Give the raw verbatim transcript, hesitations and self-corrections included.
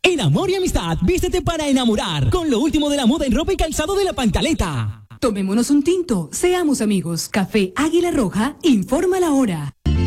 En Amor y Amistad, vístete para enamorar con lo último de la moda en ropa y calzado de La Pantaleta. Tomémonos un tinto, seamos amigos. Café Águila Roja, informa la hora.